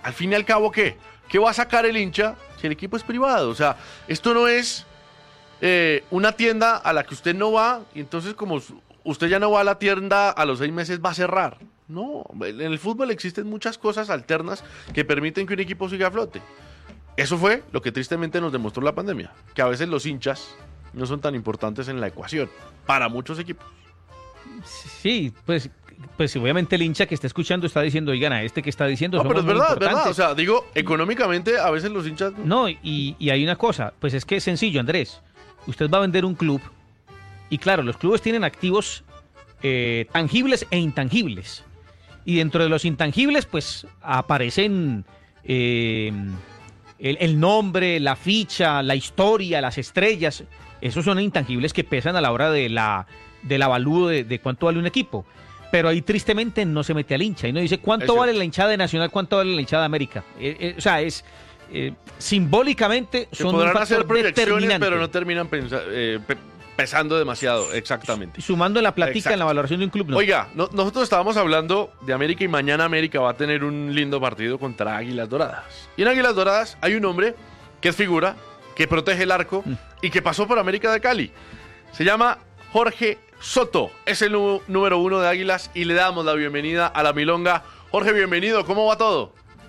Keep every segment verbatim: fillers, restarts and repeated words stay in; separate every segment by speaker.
Speaker 1: al fin y al cabo, ¿qué? ¿Qué va a sacar el hincha si el equipo es privado? O sea, esto no es eh, una tienda a la que usted no va y entonces como usted ya no va a la tienda, a los seis meses va a cerrar. No, en el fútbol existen muchas cosas alternas que permiten que un equipo siga a flote. Eso fue lo que tristemente nos demostró la pandemia, que a veces los hinchas no son tan importantes en la ecuación para muchos equipos.
Speaker 2: Sí, pues, pues obviamente el hincha que está escuchando está diciendo, oigan, a este que está diciendo
Speaker 1: No,
Speaker 2: somos
Speaker 1: pero es
Speaker 2: muy
Speaker 1: verdad, es verdad.
Speaker 2: importantes.
Speaker 1: O sea, digo, económicamente a veces los hinchas...
Speaker 2: No, y, y hay una cosa, pues es que es sencillo, Andrés. Usted va a vender un club y claro, los clubes tienen activos eh, tangibles e intangibles. Y dentro de los intangibles, pues aparecen eh, el, el nombre, la ficha, la historia, las estrellas. Esos son intangibles que pesan a la hora de la, del avalúo de, de cuánto vale un equipo. Pero ahí tristemente no se mete al hincha. Y no dice cuánto vale la hinchada de Nacional, cuánto vale la hinchada de América. Eh, eh, o sea, es eh, simbólicamente
Speaker 1: Se
Speaker 2: son
Speaker 1: podrán
Speaker 2: un
Speaker 1: hacer
Speaker 2: factor
Speaker 1: proyecciones,
Speaker 2: determinante.
Speaker 1: pero no terminan pensa, eh, pe- pesando demasiado, exactamente.
Speaker 2: Sumando la platica
Speaker 1: Exacto.
Speaker 2: en la valoración de un club, no.
Speaker 1: Oiga, no- nosotros estábamos hablando de América y mañana América va a tener un lindo partido contra Águilas Doradas. Y en Águilas Doradas hay un hombre que es figura, que protege el arco
Speaker 2: Mm.
Speaker 1: y que pasó por América de Cali. Se llama Jorge Soto, es el nu- número uno de Águilas y le damos la bienvenida a la Milonga. Jorge, bienvenido, ¿cómo va todo?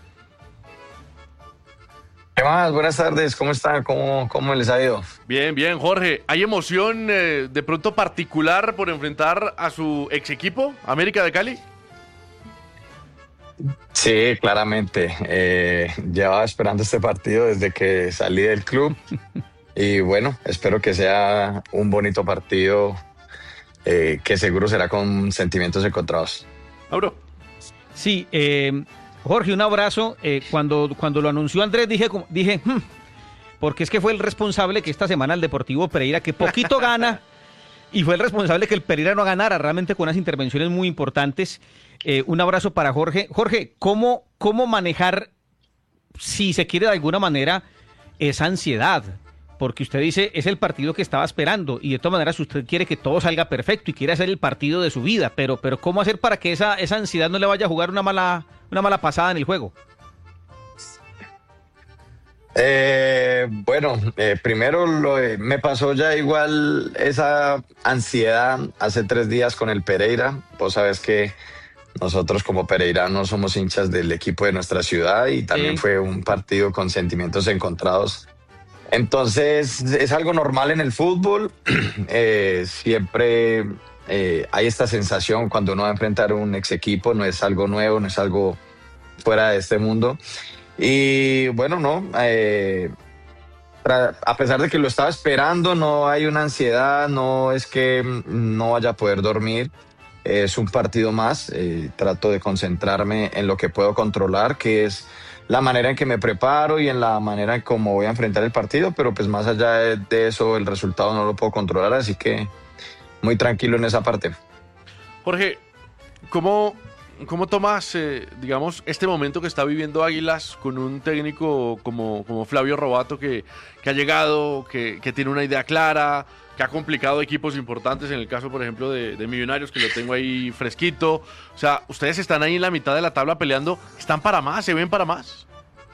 Speaker 3: ¿Qué más? Buenas tardes, ¿cómo están? ¿Cómo, cómo les ha ido?
Speaker 1: Bien, bien, Jorge. ¿Hay emoción eh, de pronto particular por enfrentar a su ex equipo, América de Cali?
Speaker 3: Sí, claramente. Eh, llevaba esperando este partido desde que salí del club y bueno, espero que sea un bonito partido eh, que seguro será con sentimientos encontrados.
Speaker 1: Abro.
Speaker 2: Sí, eh, Jorge, un abrazo. Eh, cuando, cuando lo anunció Andrés dije, como- dije "Hmm", porque es que fue el responsable que esta semana el Deportivo Pereira, que poquito gana, y fue el responsable que el Pereira no ganara, realmente con unas intervenciones muy importantes. Eh, un abrazo para Jorge. Jorge, ¿cómo, cómo manejar, si se quiere de alguna manera, esa ansiedad? Porque usted dice, es el partido que estaba esperando, y de todas maneras usted quiere que todo salga perfecto y quiere hacer el partido de su vida, pero, pero ¿cómo hacer para que esa, esa ansiedad no le vaya a jugar una mala, una mala pasada en el juego?
Speaker 3: Eh, bueno, eh, primero lo, eh, me pasó ya igual esa ansiedad hace tres días con el Pereira. Vos sabes que nosotros como pereiranos somos hinchas del equipo de nuestra ciudad y también
Speaker 2: Sí.
Speaker 3: fue un partido con sentimientos encontrados. Entonces es algo normal en el fútbol. Eh, siempre eh, hay esta sensación cuando uno va a enfrentar un ex equipo, no es algo nuevo, no es algo fuera de este mundo. Y bueno, no, eh, tra- a pesar de que lo estaba esperando, no hay una ansiedad, no es que mm, no vaya a poder dormir. Es un partido más, eh, trato de concentrarme en lo que puedo controlar, que es la manera en que me preparo y en la manera en cómo voy a enfrentar el partido, pero pues más allá de, de eso el resultado no lo puedo controlar, así que muy tranquilo en esa parte.
Speaker 1: Jorge, ¿cómo, cómo tomas, eh, digamos, este momento que está viviendo Águilas con un técnico como, como Flavio Robato que, que ha llegado, que, que tiene una idea clara, que ha complicado equipos importantes, en el caso, por ejemplo, de, de Millonarios, que lo tengo ahí fresquito? O sea, ustedes están ahí en la mitad de la tabla peleando, ¿están para más? ¿Se ven para más?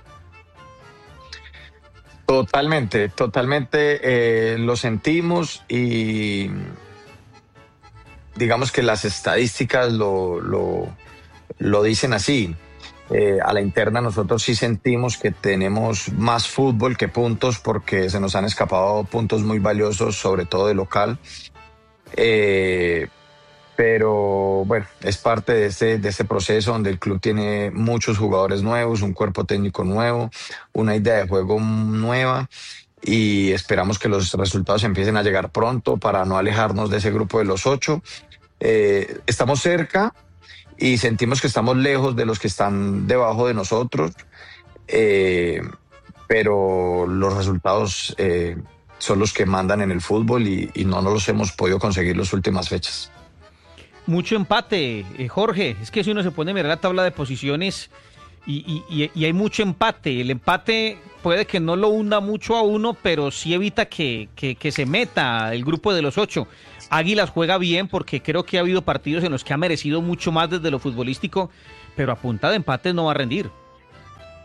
Speaker 3: Totalmente, totalmente eh, lo sentimos y digamos que las estadísticas lo, lo, lo dicen así. Eh, a la interna nosotros sí sentimos que tenemos más fútbol que puntos porque se nos han escapado puntos muy valiosos, sobre todo de local. Eh, pero bueno, es parte de este, de este proceso donde el club tiene muchos jugadores nuevos, un cuerpo técnico nuevo, una idea de juego nueva y esperamos que los resultados empiecen a llegar pronto para no alejarnos de ese grupo de los ocho. Eh, estamos cerca y sentimos que estamos lejos de los que están debajo de nosotros, eh, pero los resultados eh, son los que mandan en el fútbol y, y no nos los hemos podido conseguir las últimas fechas.
Speaker 2: Mucho empate, eh, Jorge. Es que si uno se pone a mirar la tabla de posiciones y, y, y hay mucho empate. El empate puede que no lo hunda mucho a uno, pero sí evita que, que, que se meta el grupo de los ocho. Águilas juega bien porque creo que ha habido partidos en los que ha merecido mucho más desde lo futbolístico, pero a punta de empate no va a rendir.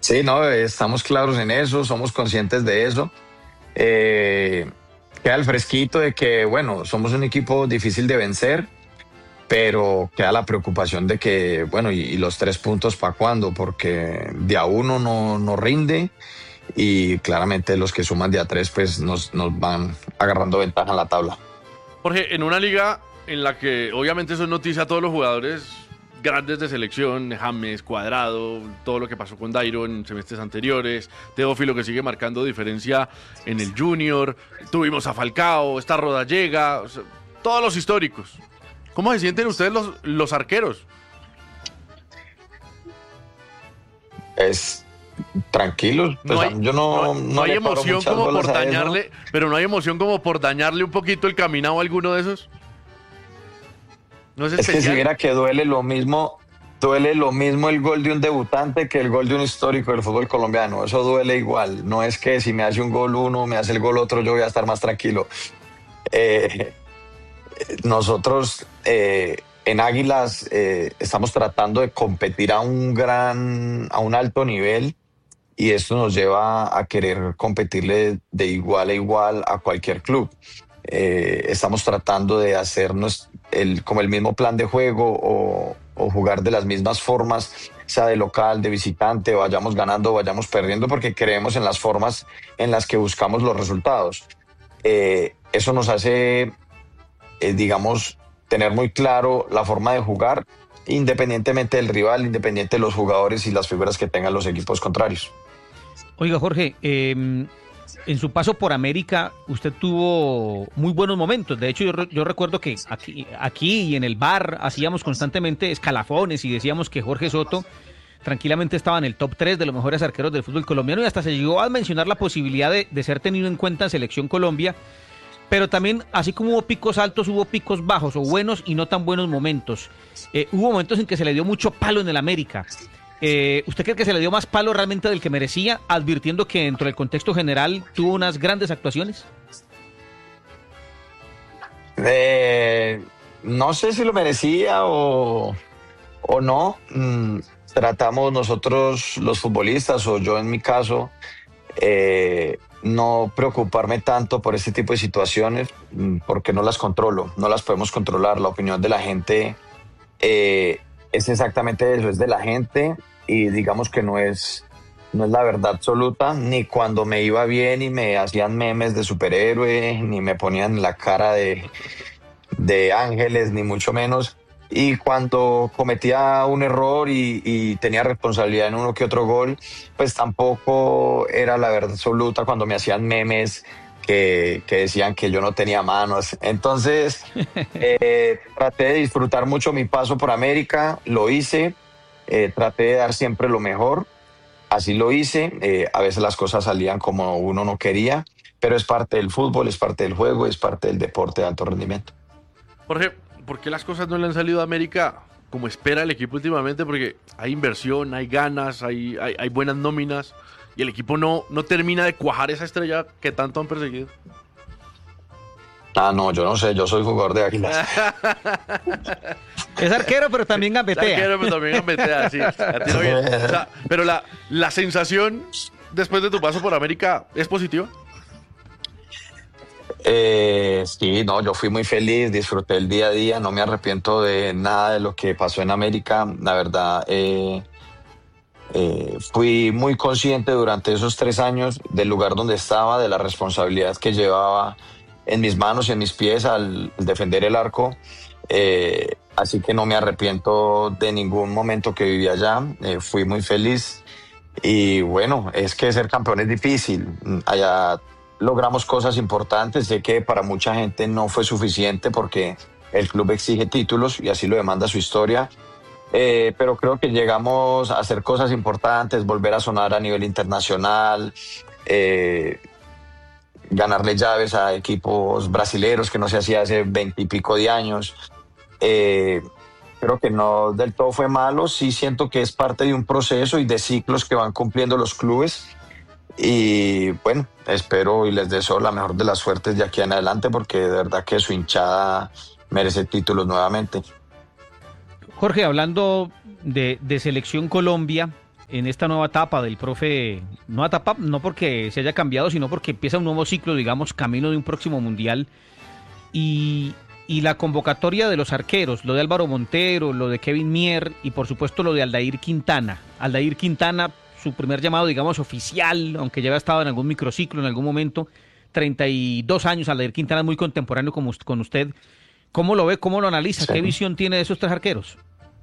Speaker 3: Sí, no, estamos claros en eso, somos conscientes de eso. Eh, queda el fresquito de que, bueno, somos un equipo difícil de vencer, pero queda la preocupación de que, bueno, y, y los tres puntos para cuándo, porque de a uno no, no rinde y claramente los que suman de a tres pues nos, nos van agarrando ventaja en la tabla.
Speaker 1: Jorge, en una liga en la que obviamente eso es noticia a todos los jugadores grandes de selección, James, Cuadrado, todo lo que pasó con Dairo en semestres anteriores, Teófilo que sigue marcando diferencia en el Junior, tuvimos a Falcao, está Rodallega, o sea, todos los históricos. ¿Cómo se sienten ustedes los, los arqueros?
Speaker 3: Es tranquilos, pues
Speaker 1: no hay,
Speaker 3: yo no,
Speaker 1: no,
Speaker 3: no,
Speaker 1: no hay
Speaker 3: le paro
Speaker 1: emoción
Speaker 3: muchas
Speaker 1: como
Speaker 3: bolas
Speaker 1: por
Speaker 3: a eso.
Speaker 1: dañarle, pero no hay emoción como por dañarle un poquito el caminado a alguno de esos. No es
Speaker 3: Es que
Speaker 1: especial.
Speaker 3: si viera que duele lo mismo, duele lo mismo el gol de un debutante que el gol de un histórico del fútbol colombiano. Eso duele igual. No es que si me hace un gol uno, me hace el gol otro, yo voy a estar más tranquilo. Eh, nosotros eh, en Águilas eh, estamos tratando de competir a un gran, a un alto nivel, y esto nos lleva a querer competirle de igual a igual a cualquier club. Eh, estamos tratando de hacernos el, como el mismo plan de juego o, o jugar de las mismas formas, sea de local, de visitante, vayamos ganando o vayamos perdiendo, porque creemos en las formas en las que buscamos los resultados. Eh, eso nos hace, eh, digamos, tener muy claro la forma de jugar, independientemente del rival, independiente de los jugadores y las figuras que tengan los equipos contrarios.
Speaker 2: Oiga, Jorge, eh, en su paso por América, usted tuvo muy buenos momentos. De hecho, yo, yo recuerdo que aquí, aquí y en el bar hacíamos constantemente escalafones y decíamos que Jorge Soto tranquilamente estaba en el top tres de los mejores arqueros del fútbol colombiano, y hasta se llegó a mencionar la posibilidad de, de ser tenido en cuenta en Selección Colombia. Pero también, así como hubo picos altos, hubo picos bajos, o buenos y no tan buenos momentos. Eh, hubo momentos en que se le dio mucho palo en el América. Eh, ¿Usted cree que se le dio más palo realmente del que merecía, advirtiendo que dentro del contexto general tuvo unas grandes actuaciones?
Speaker 3: Eh, no sé si lo merecía o, o no. Mm, tratamos nosotros, los futbolistas, o yo en mi caso, eh, no preocuparme tanto por este tipo de situaciones, porque no las controlo, no las podemos controlar. La opinión de la gente eh, es exactamente eso, es de la gente, y digamos que no es, no es la verdad absoluta. Ni cuando me iba bien y me hacían memes de superhéroe, ni me ponían la cara de, de ángeles, ni mucho menos. Y cuando cometía un error y, y tenía responsabilidad en uno que otro gol, pues tampoco era la verdad absoluta cuando me hacían memes que, que decían que yo no tenía manos. Entonces, eh, traté de disfrutar mucho mi paso por América, lo hice, eh, traté de dar siempre lo mejor, así lo hice. Eh, a veces las cosas salían como uno no quería, pero es parte del fútbol, es parte del juego, es parte del deporte de alto rendimiento.
Speaker 1: Jorge, ¿por qué las cosas no le han salido a América como espera el equipo últimamente? Porque hay inversión, hay ganas, hay, hay, hay buenas nóminas, y el equipo no, no termina de cuajar esa estrella que tanto han perseguido.
Speaker 3: Ah, no, yo no sé, yo soy jugador de Águilas.
Speaker 2: Es arquero, pero también gambetea.
Speaker 1: Es arquero, pero también gambetea, sí. A ti no viene. O sea, pero la, la sensación después de tu paso por América es positiva.
Speaker 3: Eh, sí, no, yo fui muy feliz, disfruté el día a día, no me arrepiento de nada de lo que pasó en América. La verdad, eh, eh, fui muy consciente durante esos tres años del lugar donde estaba, de la responsabilidad que llevaba en mis manos y en mis pies al, al defender el arco. Eh, así que no me arrepiento de ningún momento que viví allá. Eh, fui muy feliz, y bueno, es que ser campeón es difícil. Allá logramos cosas importantes. Sé que para mucha gente no fue suficiente porque el club exige títulos y así lo demanda su historia, eh, pero creo que llegamos a hacer cosas importantes, volver a sonar a nivel internacional, eh, ganarle llaves a equipos brasileños que no se hacía hace veintipico de años. Eh, creo que no del todo fue malo, sí siento que es parte de un proceso y de ciclos que van cumpliendo los clubes. Y bueno, espero y les deseo la mejor de las suertes de aquí en adelante, porque de verdad que su hinchada merece títulos nuevamente.
Speaker 2: Jorge, hablando de, de Selección Colombia, en esta nueva etapa del profe, nueva etapa no porque se haya cambiado, sino porque empieza un nuevo ciclo, digamos, camino de un próximo mundial, y, y la convocatoria de los arqueros, lo de Álvaro Montero, lo de Kevin Mier y por supuesto lo de Aldair Quintana. Aldair Quintana, su primer llamado, digamos, oficial, aunque ya había estado en algún microciclo en algún momento, treinta y dos años, Aldair Quintana es muy contemporáneo como con usted. ¿Cómo lo ve? ¿Cómo lo analiza? Sí. ¿Qué visión tiene de esos tres arqueros?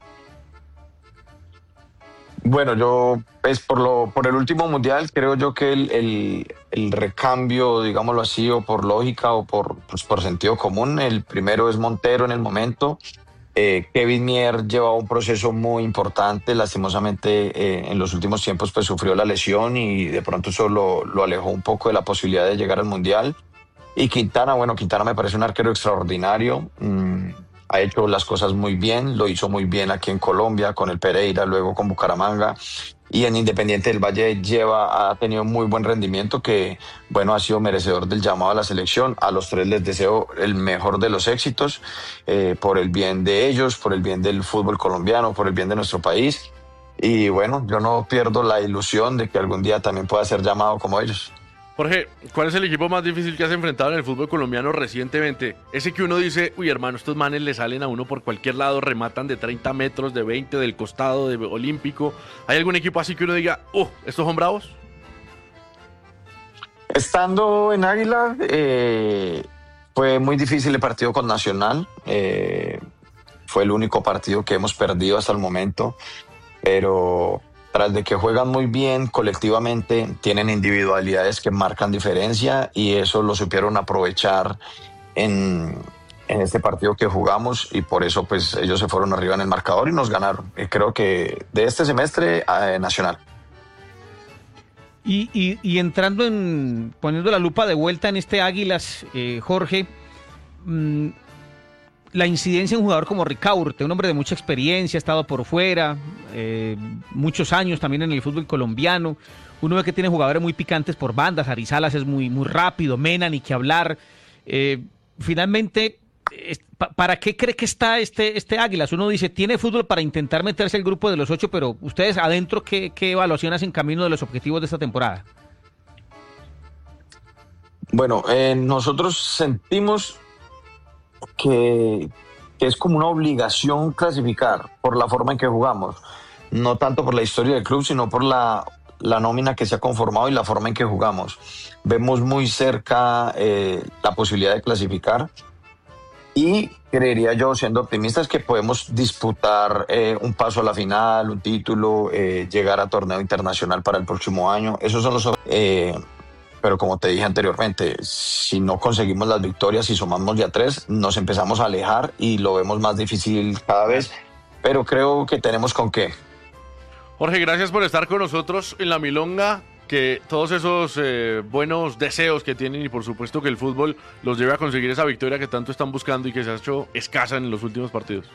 Speaker 3: Bueno, yo, pues por lo por el último mundial, creo yo que el, el, el recambio, digámoslo así, o por lógica o por, pues por sentido común, el primero es Montero en el momento. Eh, Kevin Mier llevaba un proceso muy importante, lastimosamente eh, en los últimos tiempos pues sufrió la lesión y de pronto eso lo, lo alejó un poco de la posibilidad de llegar al mundial. Y Quintana, bueno, Quintana me parece un arquero extraordinario. Mm, ha hecho las cosas muy bien, lo hizo muy bien aquí en Colombia, con el Pereira, luego con Bucaramanga. Y en Independiente del Valle lleva, ha tenido muy buen rendimiento que, bueno, ha sido merecedor del llamado a la selección. A los tres les deseo el mejor de los éxitos, eh, por el bien de ellos, por el bien del fútbol colombiano, por el bien de nuestro país. Y bueno, yo no pierdo la ilusión de que algún día también pueda ser llamado como ellos.
Speaker 1: Jorge, ¿cuál es el equipo más difícil que has enfrentado en el fútbol colombiano recientemente? Ese que uno dice, uy hermano, estos manes le salen a uno por cualquier lado, rematan de treinta metros, de veinte, del costado, de olímpico. ¿Hay algún equipo así que uno diga, uh, estos son bravos?
Speaker 3: Estando en Águila, eh, fue muy difícil el partido con Nacional. Eh, fue el único partido que hemos perdido hasta el momento, pero tras de que juegan muy bien colectivamente, tienen individualidades que marcan diferencia y eso lo supieron aprovechar en, en este partido que jugamos y por eso pues ellos se fueron arriba en el marcador y nos ganaron. Y creo que de este semestre eh, Nacional.
Speaker 2: Y, y, y entrando en, poniendo la lupa de vuelta en este Águilas, eh, Jorge, mmm, la incidencia en un jugador como Ricaurte, un hombre de mucha experiencia, ha estado por fuera, eh, muchos años también en el fútbol colombiano. Uno ve que tiene jugadores muy picantes por bandas, Arizalas es muy, muy rápido, Mena, ni que hablar. Eh, finalmente, ¿para qué cree que está este, este Águilas? Uno dice, tiene fútbol para intentar meterse al grupo de los ocho, pero ustedes adentro, ¿qué, qué evaluación hacen camino de los objetivos de esta temporada?
Speaker 3: Bueno, eh, nosotros sentimos Que, que es como una obligación clasificar por la forma en que jugamos, no tanto por la historia del club, sino por la, la nómina que se ha conformado y la forma en que jugamos. Vemos muy cerca eh, la posibilidad de clasificar y creería yo, siendo optimistas, que podemos disputar eh, un paso a la final, un título, eh, llegar a torneo internacional para el próximo año. Esos son los... Eh, Pero como te dije anteriormente, si no conseguimos las victorias y sumamos ya tres, nos empezamos a alejar y lo vemos más difícil cada vez, pero creo que tenemos con qué.
Speaker 1: Jorge, gracias por estar con nosotros en La Milonga, que todos esos eh, buenos deseos que tienen y por supuesto que el fútbol los lleve a conseguir esa victoria que tanto están buscando y que se ha hecho escasa en los últimos partidos.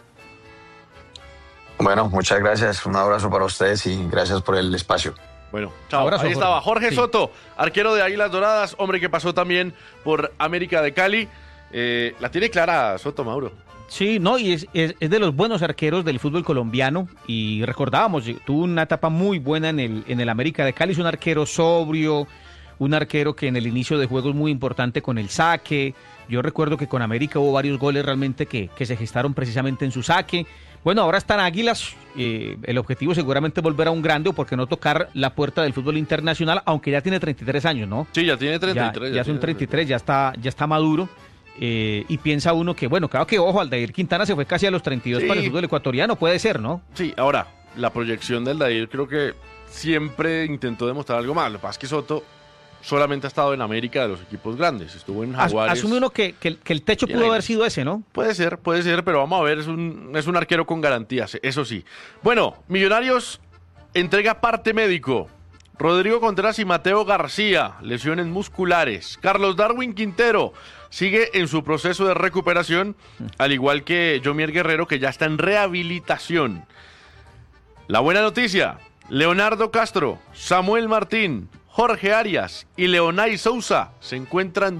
Speaker 3: Bueno, muchas gracias, un abrazo para ustedes y gracias por el espacio.
Speaker 1: Bueno, chao.
Speaker 2: Abrazo,
Speaker 1: ahí estaba Jorge
Speaker 2: sí.
Speaker 1: Soto, arquero de Águilas Doradas, hombre que pasó también por América de Cali. Eh, la tiene clara Soto, Mauro.
Speaker 2: Sí, no, y es, es, es de los buenos arqueros del fútbol colombiano y recordábamos, tuvo una etapa muy buena en el, en el América de Cali, es un arquero sobrio, un arquero que en el inicio de juego es muy importante con el saque. Yo recuerdo que con América hubo varios goles realmente que, que se gestaron precisamente en su saque. Bueno, ahora están Águilas, eh, el objetivo seguramente es volver a un grande o por qué no tocar la puerta del fútbol internacional, aunque ya tiene treinta y tres años, ¿no?
Speaker 1: Sí, ya tiene treinta y tres.
Speaker 2: Ya, ya, ya son treinta y tres,
Speaker 1: treinta y tres,
Speaker 2: ya está, ya está maduro. Eh, y piensa uno que, bueno, claro que, ojo, Aldair Quintana se fue casi a los treinta y dos sí. Para el fútbol ecuatoriano, puede ser, ¿no?
Speaker 1: Sí, ahora, la proyección del Aldair creo que siempre intentó demostrar algo más. Lo que pasa es que Soto solamente ha estado en América de los equipos grandes, estuvo en Jaguares.
Speaker 2: Asume uno que, que, que el techo pudo haber sido ese, ¿no?
Speaker 1: Puede ser, puede ser, pero vamos a ver, es un, es un arquero con garantías, eso sí. Bueno, Millonarios entrega parte médico. Rodrigo Contreras y Mateo García, lesiones musculares. Carlos Darwin Quintero sigue en su proceso de recuperación, al igual que Yomier Guerrero, que ya está en rehabilitación. La buena noticia, Leonardo Castro, Samuel Martín, Jorge Arias y Leonay Sousa se encuentran